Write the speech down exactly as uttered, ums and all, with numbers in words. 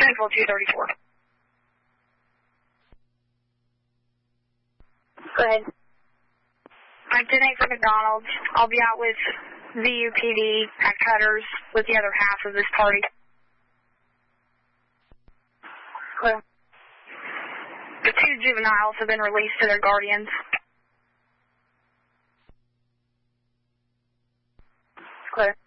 Central two thirty-four. Go ahead. I'm ten eight for McDonald's. I'll be out with V U P D at Cutter's with the other half of this party. Clear. The two juveniles have been released to their guardians. Clear.